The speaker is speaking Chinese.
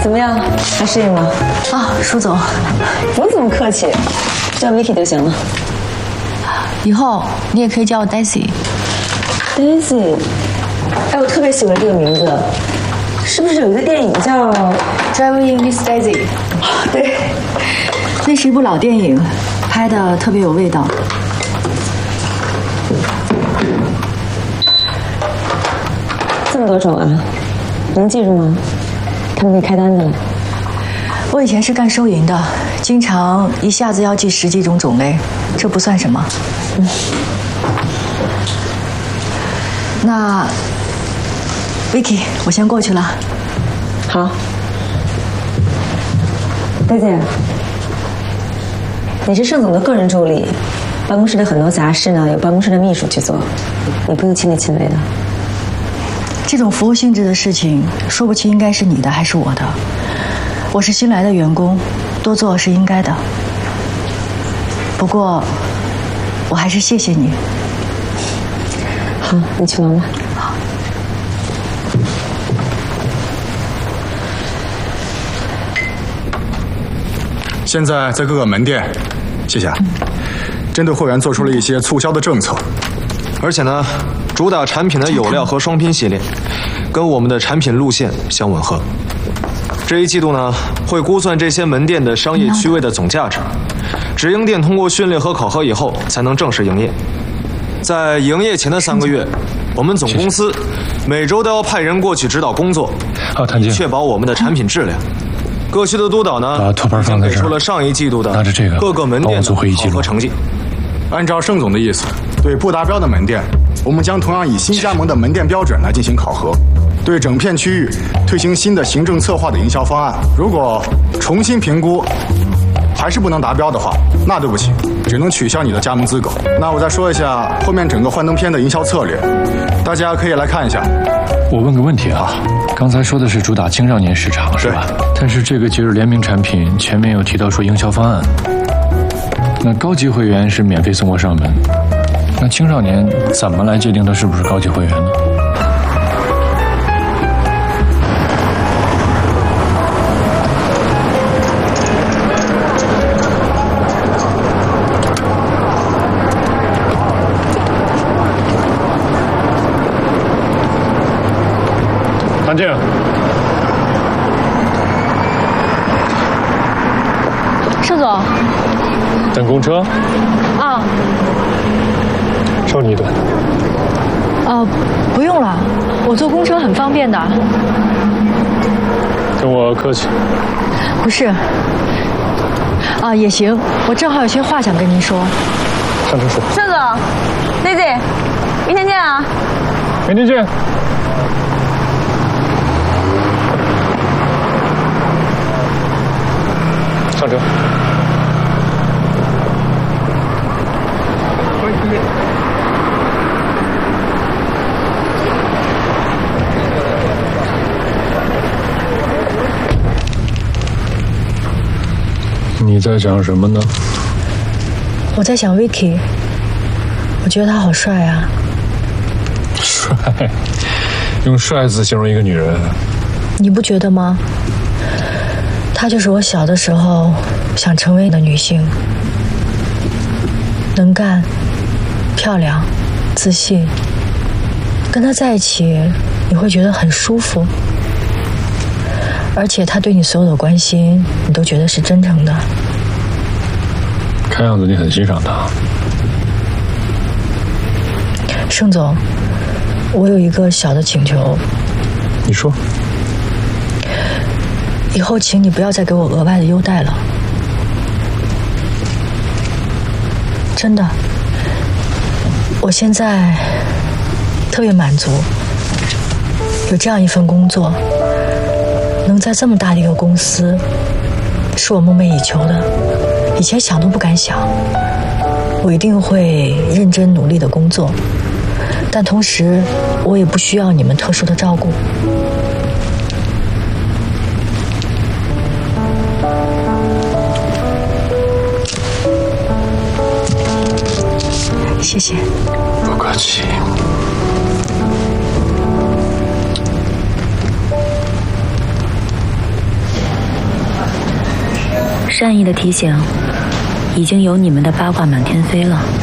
怎么样，还适应吗？ 啊，舒总， 不怎么客气，叫 Vicky 就行了。 以后你也可以叫我 Daisy。 Daisy， 哎，我特别喜欢这个名字，是不是有一个电影叫《 Driving Miss Daisy》？ 对， 那是一部老电影，拍的特别有味道。 这么多种啊，能记住吗？他们可以开单子了。 我以前是干收银的，经常一下子要记10几种种类，这不算什么。那 Vicky， 我先过去了。 好，Daisy，你是盛总的个人助理，办公室的很多杂事呢，有办公室的秘书去做，你不用亲力亲为的。 这种服务性质的事情，说不清应该是你的还是我的。我是新来的员工，多做是应该的。不过，我还是谢谢你。 好，你去忙吧。 好。 现在在各个门店，谢谢啊。针对会员做出了一些促销的政策， 而且呢，主打产品的有料和双拼系列，跟我们的产品路线相吻合。这一季度呢，会估算这些门店的商业区位的总价值。直营店通过训练和考核以后，才能正式营业。在营业前的3个月，我们总公司每周都要派人过去指导工作，以确保我们的产品质量。各区的督导呢， 把托盘放在这儿， 给出了上一季度的各个门店的考核成绩。 按照盛总的意思，对不达标的门店，我们将同样以新加盟的门店标准来进行考核。对整片区域推行新的行政策划的营销方案。如果重新评估还是不能达标的话，那对不起，只能取消你的加盟资格。那我再说一下后面整个幻灯片的营销策略，大家可以来看一下。 我问个问题啊，刚才说的是主打青少年市场是吧？但是这个节日联名产品前面有提到说营销方案，那高级会员是免费送货上门，那青少年怎么来界定它是不是高级会员呢？安静。 盛总。 等公车。 啊。 收你一顿。 不用了，我坐公车很方便的。 跟我客气。 不是。也行，我正好有些话想跟您说。 上车说。 盛总 ，Daisy， 明天见啊。 明天见。上车。你在讲什么呢？ 我在想 Vicky， 我觉得他好帅啊。 帅？用帅字形容一个女人？ 你不觉得吗？她就是我小的时候想成为的女性，能干、漂亮、自信。跟她在一起，你会觉得很舒服，而且她对你所有的关心，你都觉得是真诚的。 看样子你很欣赏她。 盛总，我有一个小的请求。 你说。 以后请你不要再给我额外的优待了，真的。我现在特别满足，有这样一份工作，能在这么大的一个公司，是我梦寐以求的，以前想都不敢想。我一定会认真努力的工作，但同时我也不需要你们特殊的照顾。谢谢。 不客气。 善意的提醒，已经有你们的八卦满天飞了。